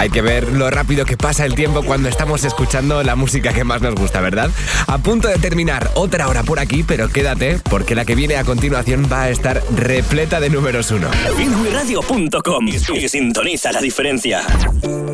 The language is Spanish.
Hay que ver lo rápido que pasa el tiempo cuando estamos escuchando la música que más nos gusta, ¿verdad? A punto de terminar otra hora por aquí, pero quédate, porque la que viene a continuación va a estar repleta de números 1. Hitwiradio.com y sintoniza la diferencia.